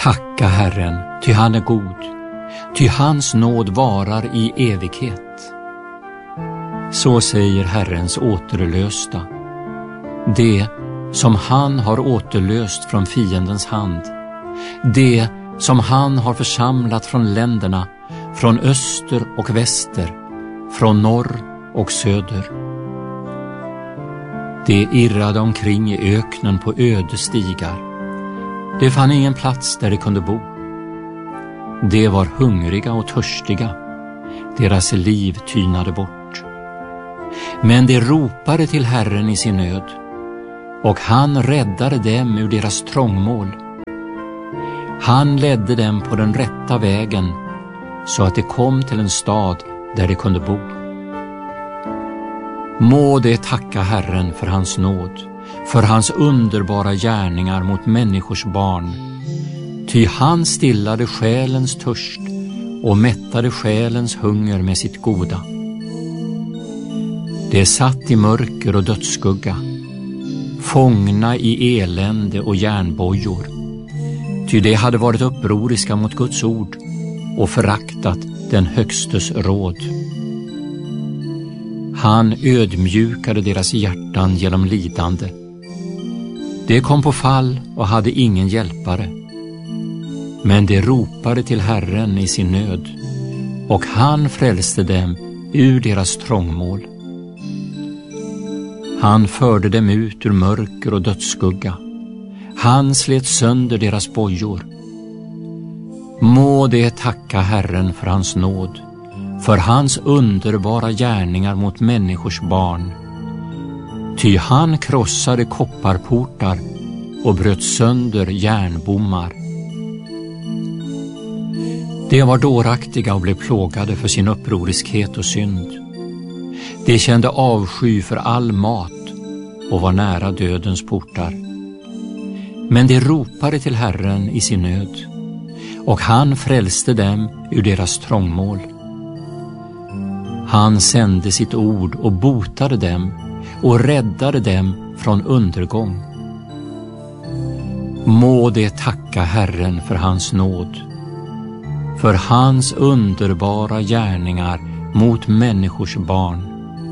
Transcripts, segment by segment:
Tacka Herren, ty han är god, ty hans nåd varar i evighet. Så säger Herrens återlösta, det som han har återlöst från fiendens hand, det som han har församlat från länderna, från öster och väster, från norr och söder. De irrade omkring i öknen på öde stigar. Det fann ingen plats där de kunde bo. De var hungriga och törstiga. Deras liv tynade bort. Men de ropade till Herren i sin nöd, och han räddade dem ur deras trångmål. Han ledde dem på den rätta vägen, så att de kom till en stad där de kunde bo. Må de tacka Herren för hans nåd, för hans underbara gärningar mot människors barn. Ty han stillade själens törst och mättade själens hunger med sitt goda. De satt i mörker och dödsskugga, fångna i elände och järnbojor. Ty de hade varit upproriska mot Guds ord och föraktat den Högstes råd. Han ödmjukade deras hjärtan genom lidande. De kom på fall och hade ingen hjälpare. Men de ropade till Herren i sin nöd, och han frälste dem ur deras trångmål. Han förde dem ut ur mörker och dödsskugga. Han slet sönder deras bojor. Må de tacka Herren för hans nåd, för hans underbara gärningar mot människors barn. Ty han krossade kopparportar och bröt sönder järnbommar. De var dåraktiga och blev plågade för sin upproriskhet och synd. De kände avsky för all mat och var nära dödens portar. Men de ropade till Herren i sin nöd, och han frälste dem ur deras trångmål. Han sände sitt ord och botade dem och räddade dem från undergång. Må de tacka Herren för hans nåd, för hans underbara gärningar mot människors barn.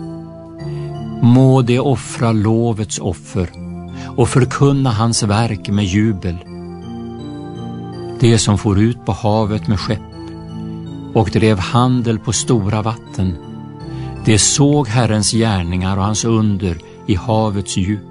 Må de offra lovets offer och förkunna hans verk med jubel. De som for ut på havet med skepp och drev handel på stora vatten, de såg Herrens gärningar och hans under i havets djup.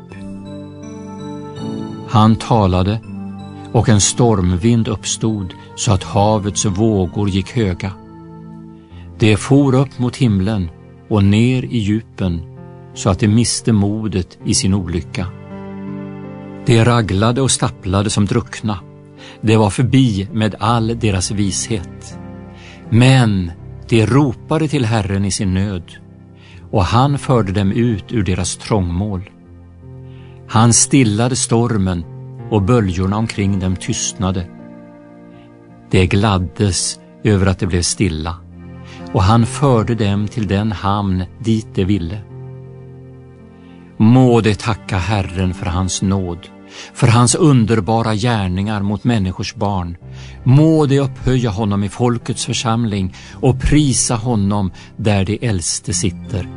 Han talade, och en stormvind uppstod så att havets vågor gick höga. De for upp mot himlen och ner i djupen, så att de miste modet i sin olycka. De raglade och stapplade som druckna. Det var förbi med all deras vishet. Men de ropade till Herren i sin nöd, och han förde dem ut ur deras trångmål. Han stillade stormen, och böljorna omkring dem tystnade. De gladdes över att det blev stilla, och han förde dem till den hamn dit de ville. Må de tacka Herren för hans nåd, för hans underbara gärningar mot människors barn. Må de upphöja honom i folkets församling och prisa honom där de äldste sitter.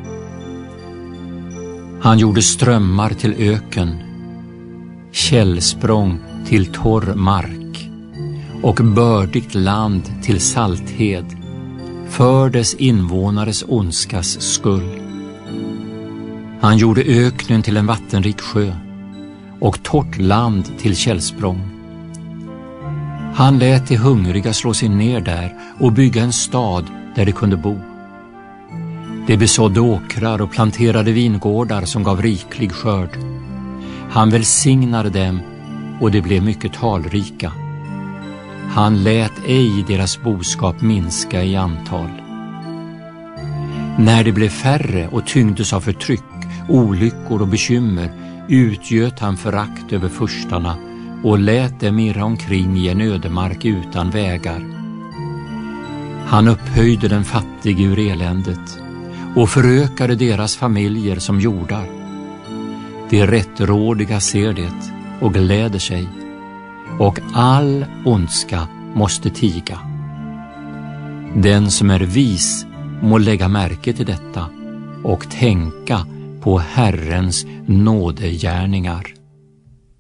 Han gjorde strömmar till öken, källsprång till torr mark och bördigt land till salthed för dess invånares ondskas skull. Han gjorde öknen till en vattenrik sjö och torrt land till källsprång. Han lät de hungriga slå sig ner där och bygga en stad där de kunde bo. De besådde åkrar och planterade vingårdar som gav riklig skörd. Han välsignade dem, och de blev mycket talrika. Han lät ej deras boskap minska i antal. När de blev färre och tyngdes av förtryck, olyckor och bekymmer, utgöt han förakt över furstarna och lät dem irra omkring i en ödemark utan vägar. Han upphöjde den fattige ur eländet och förökade deras familjer som jordar. De rättrådiga ser det och gläder sig, och all ondska måste tiga. Den som är vis må lägga märke till detta och tänka på Herrens nådegärningar.